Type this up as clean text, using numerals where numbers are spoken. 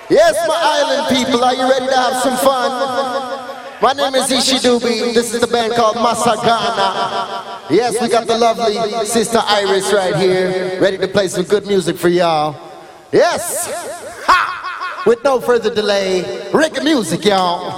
Yes, my island people, are you ready to have some fun? My name is Ishidubi. This is the band called Masagana. Yes, we got the lovely Sister Iris right here, ready to play some good music for y'all. Yes! Ha! With no further delay, reggae music, y'all.